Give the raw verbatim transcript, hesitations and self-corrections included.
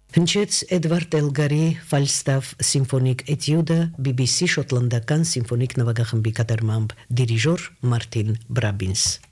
Հնչեց Էդվարդ Էլգարի Ֆալստաֆ սիմֆոնիկ էտյուդը բի բի սի շոտլանդական սիմֆոնիկ նվագախմբի կատարմամբ դիրիժոր Մարտին Բրաբինս